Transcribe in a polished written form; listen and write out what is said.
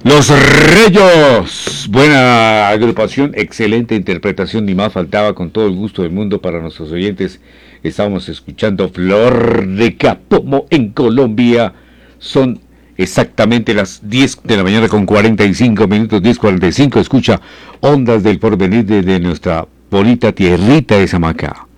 Los Reyes, buena agrupación, excelente interpretación, ni más faltaba, con todo el gusto del mundo para nuestros oyentes. Estábamos escuchando Flor de Capomo en Colombia. Son exactamente las 10 de la mañana con 45 minutos, 10:45. Escucha Ondas del Porvenir desde nuestra bonita tierrita de Samaca.